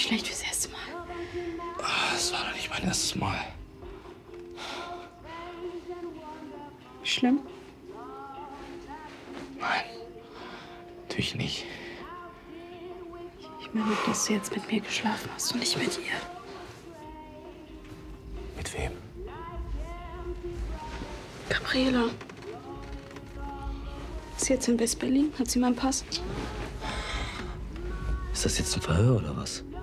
schlecht fürs erste Mal. Das war doch nicht mein erstes Mal. Schlimm? Nein, natürlich nicht. Ich meine, dass du jetzt mit mir geschlafen hast und nicht mit ihr. Mit wem? Gabriela. Ist jetzt in West-Berlin? Hat sie meinen Pass? Ist das jetzt ein Verhör oder was?